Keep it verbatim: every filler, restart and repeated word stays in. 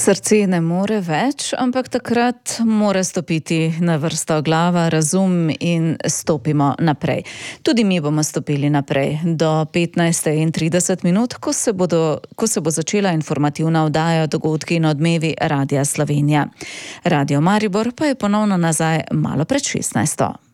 Srce ne more več, ampak takrat mora stopiti na vrsto glava, razum in stopimo naprej. Tudi mi bomo stopili naprej do petnajste in trideset minut, ko se bodo, ko se bo začela informativna oddaja Dogodki in odmevi Radia Slovenija. Radio Maribor pa je ponovno nazaj malo pred šestnajsto.